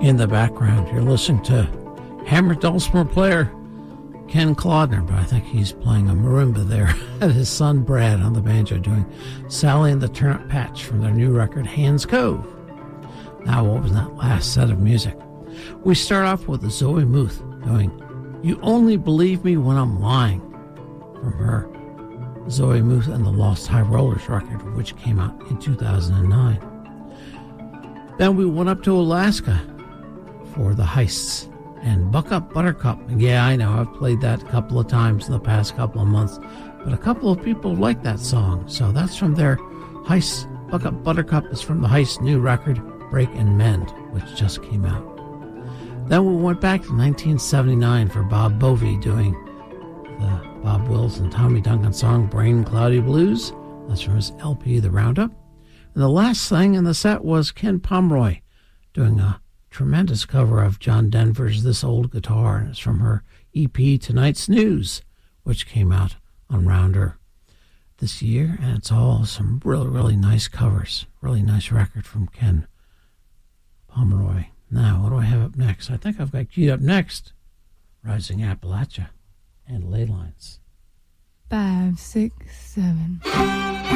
In the background, you're listening to hammer dulcimer player Ken Clodner, but I think he's playing a marimba there, and his son Brad on the banjo doing Sally and the Turnip Patch from their new record Hands Cove. Now, what was that last set of music? We start off with Zoe Muth doing You Only Believe Me When I'm Lying from her Zoe Muth and the Lost High Rollers record, which came out in 2009. Then we went up to Alaska for the Heists and Buck Up Buttercup. Yeah, I know, I've played that a couple of times in the past couple of months, but a couple of people like that song. So that's from their Heists. Buck Up Buttercup is from the Heists' new record, Break and Mend, which just came out. Then we went back to 1979 for Bob Bovey doing the Bob Wills and Tommy Duncan song, Brain Cloudy Blues. That's from his LP, The Roundup. And the last thing in the set was Ken Pomeroy doing a tremendous cover of John Denver's This Old Guitar. And it's from her EP, Tonight's News, which came out on Rounder this year. And it's all some really, really nice covers. Really nice record from Ken Pomeroy. Now, what do I have up next? I think I've got queued up next Rising Appalachia and Ley Lines. 5, 6, 7.